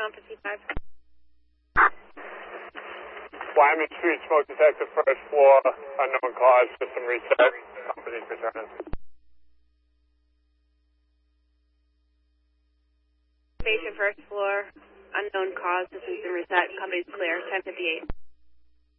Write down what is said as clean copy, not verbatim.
155. Wyman Street, smoke detector, first floor, unknown cause, system reset, company's returning. Station first floor, unknown cause, system reset, company's clear, 1058.